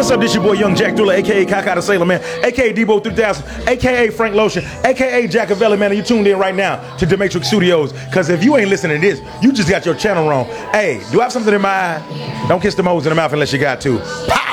What's up? This your boy Young Jack Thriller, aka Kaka the Sailor Man, aka Debo 3000, aka Frank Lotion, aka Jackavelli, man. And you tuned in right now to The Matrix Studios. Cause if you ain't listening to this, you just got your channel wrong. Hey, do I have something in my eye? Don't kiss the hoes in the mouth unless you got to. Pow!